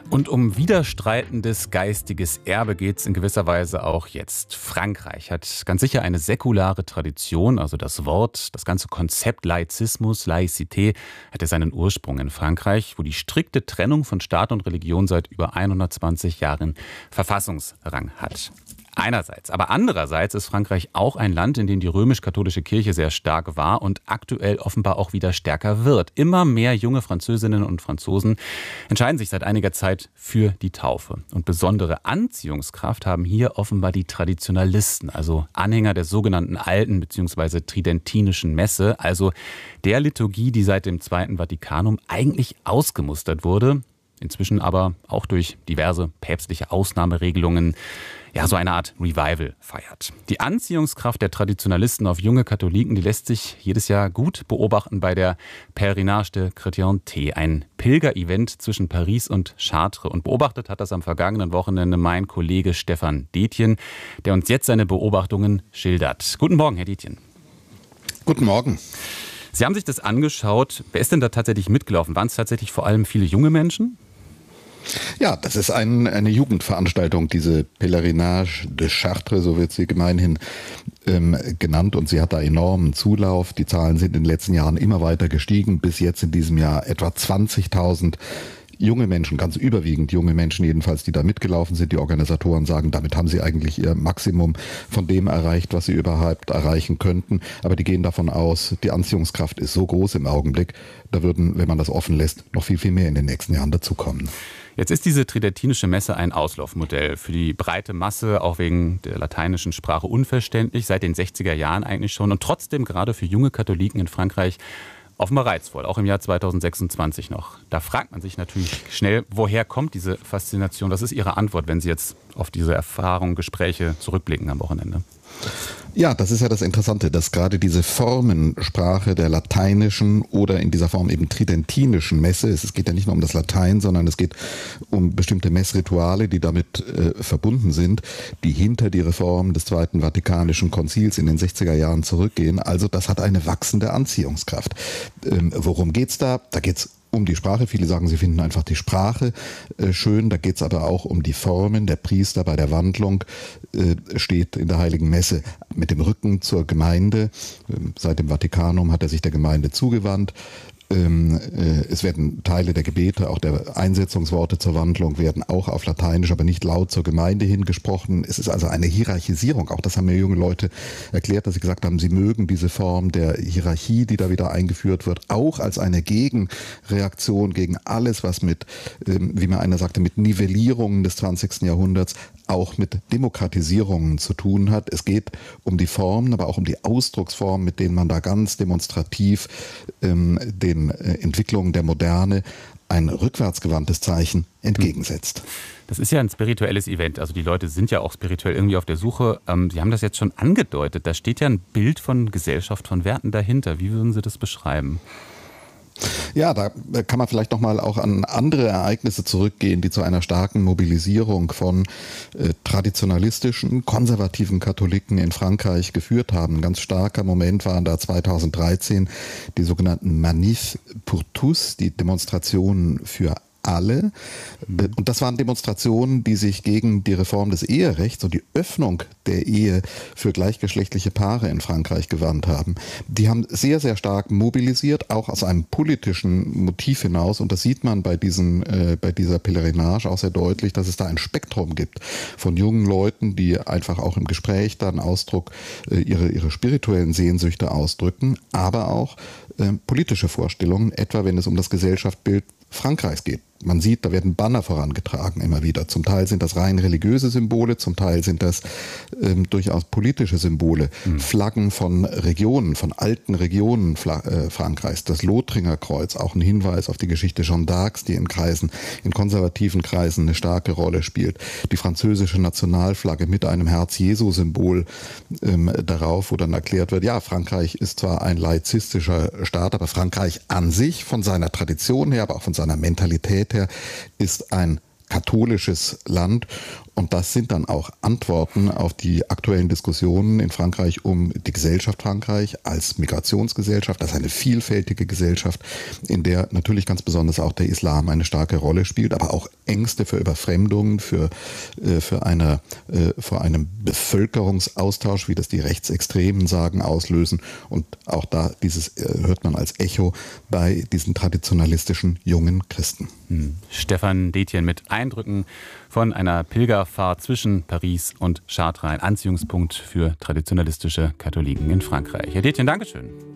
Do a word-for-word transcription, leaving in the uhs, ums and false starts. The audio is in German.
Und um widerstreitendes geistiges Erbe geht es in gewisser Weise auch jetzt. Frankreich hat ganz sicher eine säkulare Tradition, also das Wort, das ganze Konzept Laizismus, Laïcité, hat ja seinen Ursprung in Frankreich, wo die strikte Trennung von Staat und Religion seit über hundertzwanzig Jahren Verfassungsrang hat. Einerseits. Aber andererseits ist Frankreich auch ein Land, in dem die römisch-katholische Kirche sehr stark war und aktuell offenbar auch wieder stärker wird. Immer mehr junge Französinnen und Franzosen entscheiden sich seit einiger Zeit für die Taufe. Und besondere Anziehungskraft haben hier offenbar die Traditionalisten, also Anhänger der sogenannten alten bzw. tridentinischen Messe, also der Liturgie, die seit dem Zweiten Vatikanum eigentlich ausgemustert wurde, inzwischen aber auch durch diverse päpstliche Ausnahmeregelungen ja so eine Art Revival feiert. Die Anziehungskraft der Traditionalisten auf junge Katholiken, die lässt sich jedes Jahr gut beobachten bei der Pèlerinage de Chrétienté, ein Pilgerevent zwischen Paris und Chartres. Und beobachtet hat das am vergangenen Wochenende mein Kollege Stefan Detjen, der uns jetzt seine Beobachtungen schildert. Guten Morgen, Herr Detjen. Guten Morgen. Sie haben sich das angeschaut. Wer ist denn da tatsächlich mitgelaufen? Waren es tatsächlich vor allem viele junge Menschen? Ja, das ist ein, eine Jugendveranstaltung, diese Pèlerinage de Chartres, so wird sie gemeinhin ähm, genannt. Und sie hat da enormen Zulauf. Die Zahlen sind in den letzten Jahren immer weiter gestiegen. Bis jetzt in diesem Jahr etwa zwanzigtausend junge Menschen, ganz überwiegend junge Menschen jedenfalls, die da mitgelaufen sind. Die Organisatoren sagen, damit haben sie eigentlich ihr Maximum von dem erreicht, was sie überhaupt erreichen könnten. Aber die gehen davon aus, die Anziehungskraft ist so groß im Augenblick, da würden, wenn man das offen lässt, noch viel, viel mehr in den nächsten Jahren dazukommen. Jetzt ist diese tridentinische Messe ein Auslaufmodell für die breite Masse, auch wegen der lateinischen Sprache unverständlich, seit den sechziger Jahren eigentlich schon und trotzdem gerade für junge Katholiken in Frankreich offenbar reizvoll, auch im Jahr zweitausendsechsundzwanzig noch. Da fragt man sich natürlich schnell, woher kommt diese Faszination? Was ist Ihre Antwort, wenn Sie jetzt auf diese Erfahrungen, Gespräche zurückblicken am Wochenende? Ja, das ist ja das Interessante, dass gerade diese Formensprache der lateinischen oder in dieser Form eben tridentinischen Messe, es geht ja nicht nur um das Latein, sondern es geht um bestimmte Messrituale, die damit äh, verbunden sind, die hinter die Reform des Zweiten Vatikanischen Konzils in den sechziger Jahren zurückgehen. Also das hat eine wachsende Anziehungskraft. Ähm, worum geht's da? Da geht's um die Sprache. Viele sagen, sie finden einfach die Sprache äh, schön. Da geht es aber auch um die Formen. Der Priester bei der Wandlung äh, steht in der Heiligen Messe mit dem Rücken zur Gemeinde. Ähm, seit dem Vatikanum hat er sich der Gemeinde zugewandt. Ähm, äh, es werden Teile der Gebete, auch der Einsetzungsworte zur Wandlung werden auch auf Lateinisch, aber nicht laut zur Gemeinde hingesprochen. Es ist also eine Hierarchisierung. Auch das haben mir junge Leute erklärt, dass sie gesagt haben, sie mögen diese Form der Hierarchie, die da wieder eingeführt wird, auch als eine Gegenreaktion gegen alles, was mit, ähm, wie mir einer sagte, mit Nivellierungen des zwanzigsten Jahrhunderts auch mit Demokratisierungen zu tun hat. Es geht um die Formen, aber auch um die Ausdrucksformen, mit denen man da ganz demonstrativ ähm, den äh, Entwicklungen der Moderne ein rückwärtsgewandtes Zeichen entgegensetzt. Das ist ja ein spirituelles Event, also die Leute sind ja auch spirituell irgendwie auf der Suche. Ähm, Sie haben das jetzt schon angedeutet, da steht ja ein Bild von Gesellschaft, von Werten dahinter. Wie würden Sie das beschreiben? Ja, da kann man vielleicht noch mal auch an andere Ereignisse zurückgehen, die zu einer starken Mobilisierung von äh, traditionalistischen, konservativen Katholiken in Frankreich geführt haben. Ein ganz starker Moment waren da zweitausenddreizehn die sogenannten Manifs pour tous, die Demonstrationen für alle. Und das waren Demonstrationen, die sich gegen die Reform des Eherechts und die Öffnung der Ehe für gleichgeschlechtliche Paare in Frankreich gewandt haben. Die haben sehr, sehr stark mobilisiert, auch aus einem politischen Motiv hinaus. Und das sieht man bei, diesen, äh, bei dieser Pèlerinage auch sehr deutlich, dass es da ein Spektrum gibt von jungen Leuten, die einfach auch im Gespräch dann Ausdruck äh, ihre, ihre spirituellen Sehnsüchte ausdrücken, aber auch äh, politische Vorstellungen, etwa wenn es um das Gesellschaftsbild Frankreichs geht. Man sieht, da werden Banner vorangetragen immer wieder. Zum Teil sind das rein religiöse Symbole, zum Teil sind das ähm, durchaus politische Symbole. Mhm. Flaggen von Regionen, von alten Regionen Fla- äh, Frankreichs. Das Lothringer Kreuz, auch ein Hinweis auf die Geschichte Jeanne d'Arcs, die in Kreisen, in konservativen Kreisen eine starke Rolle spielt. Die französische Nationalflagge mit einem Herz-Jesu-Symbol ähm, darauf, wo dann erklärt wird, ja, Frankreich ist zwar ein laizistischer Staat, aber Frankreich an sich von seiner Tradition her, aber auch von seiner Mentalität her, ist ein katholisches Land. Und das sind dann auch Antworten auf die aktuellen Diskussionen in Frankreich um die Gesellschaft Frankreich als Migrationsgesellschaft. Das ist eine vielfältige Gesellschaft, in der natürlich ganz besonders auch der Islam eine starke Rolle spielt, aber auch Ängste für Überfremdung, für, äh, für eine, äh, vor einem Bevölkerungsaustausch, wie das die Rechtsextremen sagen, auslösen. Und auch da dieses äh, hört man als Echo bei diesen traditionalistischen jungen Christen. Hm. Stefan Detjen mit Eindrücken von einer Pilgerfahrt zwischen Paris und Chartres, ein Anziehungspunkt für traditionalistische Katholiken in Frankreich. Herr Detjen, Dankeschön.